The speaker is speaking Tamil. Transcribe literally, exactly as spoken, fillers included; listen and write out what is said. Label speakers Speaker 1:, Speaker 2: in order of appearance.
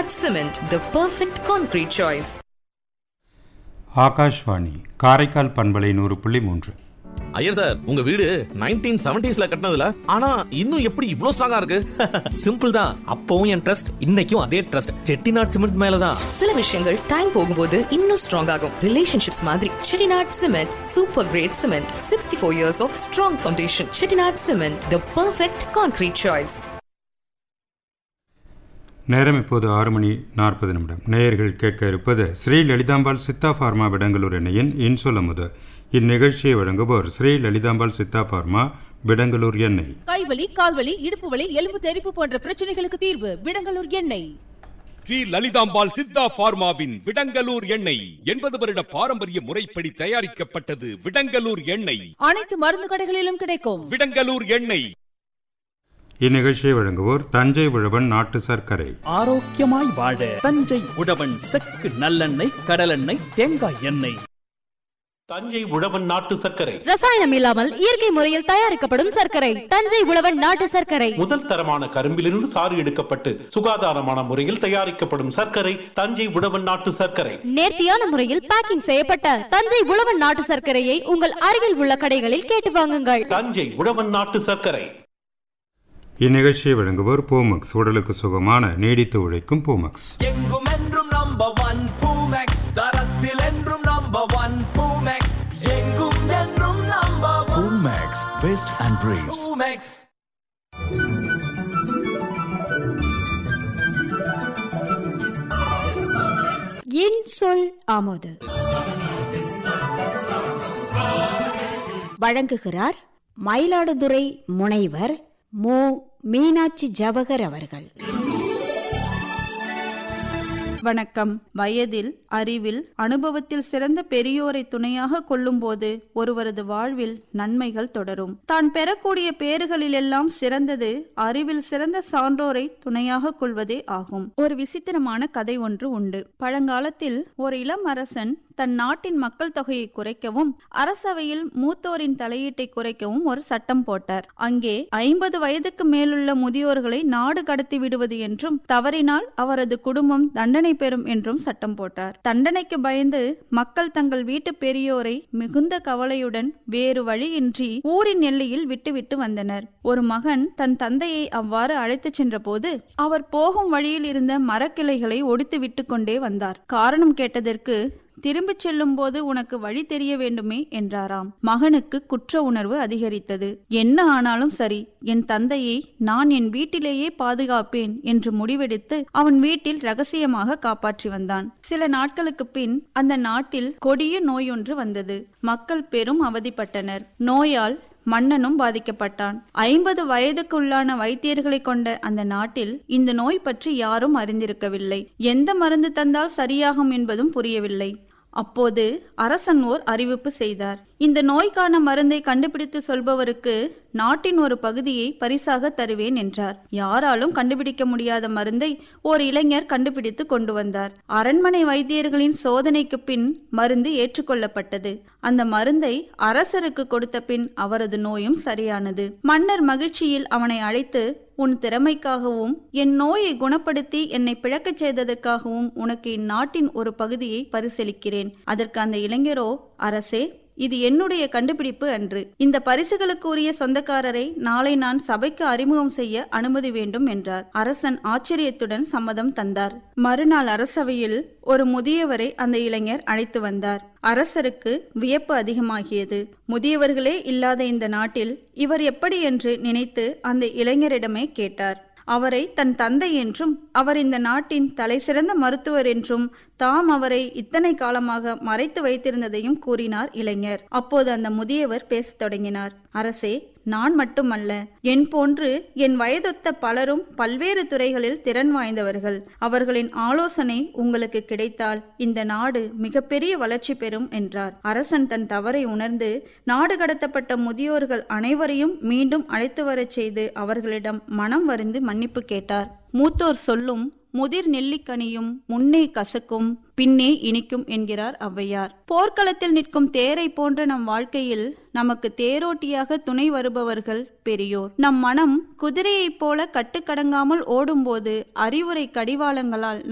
Speaker 1: Chettinad Cement, the perfect concrete choice.
Speaker 2: Akashvani Karaikal பண்பலை நூறு புள்ளி மூன்று.
Speaker 3: ஐயர் சார், உங்க வீடு நைன்டீன் செவன்டீஸ்ல கட்டினதுல ஆனா இன்னும் எப்படி இவ்ளோ ஸ்ட்ராங்கா இருக்கு?
Speaker 4: சிம்பிள் தான். அப்பவும் என் ட்ரஸ்ட், இன்னைக்கும் அதே ட்ரஸ்ட். செட்டிநாட் சிமெண்ட் மேலதான்.
Speaker 1: சில விஷயங்கள் டைம் போகும்போது இன்னும் ஸ்ட்ராங் ஆகும். ரிலேஷன்ஷிப்ஸ் மாதிரி Chettinad Cement, super great cement, sixty-four years of strong foundation. Chettinad Cement, the perfect concrete choice.
Speaker 2: நேரம் இப்போது ஆறு மணி நாற்பது நிமிடம். நேயர்கள் கேட்க இருப்பது ஸ்ரீ லலிதாம்பாள் சித்தா பார்மா விடங்கலூர் எண்ணெயின் இன்சொலமுது. இந்நிகழ்ச்சியை வழங்குவோர் ஸ்ரீ லலிதாம்பாள் சித்தா பார்மா விடங்கலூர் எண்ணெய்.
Speaker 5: கைவலி, கால்வலி, இடுப்பு வலி, எலும்பு தெறிப்பு போன்ற பிரச்சனைகளுக்கு தீர்வு விடங்கலூர் எண்ணெய்.
Speaker 6: ஸ்ரீ லலிதாம்பாள் சித்தா பார்மாவின் விடங்கலூர் எண்ணெய் எண்பது வருட பாரம்பரிய முறைப்படி தயாரிக்கப்பட்டது. விடங்கலூர் எண்ணெய்
Speaker 5: அனைத்து மருந்து கடைகளிலும் கிடைக்கும்.
Speaker 6: விடங்கலூர் எண்ணெய்.
Speaker 2: இந்நிகழ்ச்சியை வழங்குவோர் தஞ்சை உழவன் நாட்டு சர்க்கரை.
Speaker 4: ஆரோக்கியமாய் வாழ தஞ்சை உழவன் செக்கு நல்லெண்ணெய், கடலெண்ணெய், தேங்காய் எண்ணெய்.
Speaker 7: தஞ்சை உழவன் நாட்டு சர்க்கரை
Speaker 8: ரசாயனம் இல்லாமல் இயற்கை முறையில் தயாரிக்கப்படும் சர்க்கரை. தஞ்சை உழவன் நாட்டு சர்க்கரை.
Speaker 7: முதல் தரமான கரும்பிலிருந்து சாறு எடுக்கப்பட்டு சுகாதாரமான முறையில் தயாரிக்கப்படும் சர்க்கரை தஞ்சை உழவன் நாட்டு சர்க்கரை.
Speaker 8: நேர்த்தியான முறையில் பேக்கிங் செய்யப்பட்ட தஞ்சை உழவன் நாட்டு சர்க்கரையை உங்கள் அருகில் உள்ள கடைகளில் கேட்டு வாங்குங்கள்.
Speaker 7: தஞ்சை உழவன் நாட்டு சர்க்கரை.
Speaker 2: இந்நிகழ்ச்சியை வழங்குவோர் பூமெக்ஸ், உடலுக்கு சுகமான நீடித்து உழைக்கும் பூமெக்ஸ்.
Speaker 9: எங்கும் என்றும் நம்பர் ஒன் பூமெக்ஸ், தரத்தில் என்றும் நம்பர் ஒன் பூமெக்ஸ், எங்கும் என்றும் number one Boomex, west and briefs Boomex.
Speaker 10: என் சொல் ஆமோது வழங்குகிறார் மயிலாடுதுறை முனைவர் மு மீனாட்சி ஜவஹர் அவர்கள்.
Speaker 11: வணக்கம். வயதில், அறிவில், அனுபவத்தில் சிறந்த பெரியோரை துணையாக கொள்ளும் போது ஒருவரது வாழ்வில் நன்மைகள் தொடரும். தான் பெறக்கூடிய பேறுகளிலெல்லாம் சிறந்தது அறிவில் சிறந்த சான்றோரை துணையாக கொள்வதே ஆகும். ஒரு விசித்திரமான கதை ஒன்று உண்டு. பழங்காலத்தில் ஒரு இளம் அரசன் தன் நாட்டின் மக்கள் தொகையை குறைக்கவும் அரசவையில் மூத்தோரின் தலையீட்டை குறைக்கவும் ஒரு சட்டம் போட்டார். அங்கே ஐம்பது வயதுக்கு மேலுள்ள முதியோர்களை நாடு கடத்தி விடுவது என்றும் தவறினால் அவரது குடும்பம் தண்டனை பெறும் என்றும் சட்டம் போட்டார். தண்டனைக்கு பயந்து மக்கள் தங்கள் வீட்டு பெரியோரை மிகுந்த கவலையுடன் வேறு வழியின்றி ஊரின் எல்லையில் விட்டுவிட்டு வந்தனர். ஒரு மகன் தன் தந்தையை அவ்வாறு அழைத்துச் சென்ற போது அவர் போகும் வழியில் இருந்த மரக்கிளைகளை ஒடித்து விட்டு கொண்டே வந்தார். காரணம் கேட்டதற்கு, திரும்பிச் செல்லும் போது உனக்கு வழி தெரிய வேண்டுமே என்றாராம். மகனுக்கு குற்ற உணர்வு அதிகரித்தது. என்ன ஆனாலும் சரி, என் தந்தையை நான் என் வீட்டிலேயே பாதுகாப்பேன் என்று முடிவெடுத்து அவன் வீட்டில் ரகசியமாக காப்பாற்றி வந்தான். சில நாட்களுக்கு பின் அந்த நாட்டில் கொடிய நோயொன்று வந்தது. மக்கள் பெரும் அவதிப்பட்டனர். நோயால் மன்னனும் பாதிக்கப்பட்டான். ஐம்பது வயதுக்குள்ளான வைத்தியர்களை கொண்ட அந்த நாட்டில் இந்த நோய் பற்றி யாரும் அறிந்திருக்கவில்லை. எந்த மருந்து தந்தால் சரியாகும் என்பதும் புரியவில்லை. அப்போது அரசன் ஓர் அறிவிப்பு செய்தார். இந்த நோய்க்கான மருந்தை கண்டுபிடித்து சொல்பவருக்கு நாட்டின் ஒரு பகுதியை பரிசாக தருவேன் என்றார். யாராலும் கண்டுபிடிக்க முடியாத மருந்தை ஓர் இளைஞர் கண்டுபிடித்து கொண்டு வந்தார். அரண்மனை வைத்தியர்களின் சோதனைக்கு பின் மருந்து ஏற்றுக்கொள்ளப்பட்டது. அந்த மருந்தை அரசருக்கு கொடுத்த பின் அவரது நோயும் சரியானது. மன்னர் மகிழ்ச்சியில் அவனை அழைத்து, உன் திறமைக்காகவும் என் நோயை குணப்படுத்தி என்னை பிழைக்கச் செய்ததற்காகவும் உனக்கு இந்நாட்டின் ஒரு பகுதியை பரிசளிக்கிறேன். அதற்கு அந்த இளைஞரோ, அரசே, இது என்னுடைய கண்டுபிடிப்பு அன்று. இந்த பரிசுகளுக்கு உரிய சொந்தக்காரரை நாளை நான் சபைக்கு அறிமுகம் செய்ய அனுமதி வேண்டும் என்றார். அரசன் ஆச்சரியத்துடன் சம்மதம் தந்தார். மறுநாள் அரசவையில் ஒரு முதியவரை அந்த இளைஞர் அழைத்து வந்தார். அரசருக்கு வியப்பு அதிகமாகியது. முதியவர்களே இல்லாத இந்த நாட்டில் இவர் எப்படி என்று நினைத்து அந்த இளைஞரிடமே கேட்டார். அவரை தன் தந்தை என்றும் அவர் இந்த நாட்டின் தலை சிறந்த மருத்துவர் என்றும் தாம் அவரை இத்தனை காலமாக மறைத்து வைத்திருந்ததையும் கூறினார் இளைஞர். அப்போது அந்த முதியவர் பேசத் தொடங்கினார். அரசே, நான் மட்டுமல்ல, என் போன்று என் வயதொத்த பலரும் பல்வேறு துறைகளில் திறன் வாய்ந்தவர்கள். அவர்களின் ஆலோசனை உங்களுக்கு கிடைத்தால் இந்த நாடு மிகப்பெரிய வளர்ச்சி பெறும் என்றார். அரசன் தன் தவறை உணர்ந்து நாடு கடத்தப்பட்ட முதியோர்கள் அனைவரையும் மீண்டும் அழைத்து வரச் செய்து அவர்களிடம் மனம் வருந்தி மன்னிப்பு கேட்டார். மூத்தோர் சொல்லும் முதிர் நெல்லிக்கனியும் முன்னே கசக்கும் பின்னே இனிக்கும் என்கிறார் ஔவையார். போர்க்களத்தில் நிற்கும் தேரை போன்ற நம் வாழ்க்கையில் நமக்கு தேரோட்டியாக துணை வருபவர்கள் பெரியோர். நம் மனம் குதிரையைப் போல கட்டுக்கடங்காமல் ஓடும்போது அறிவுரை கடிவாளங்களால்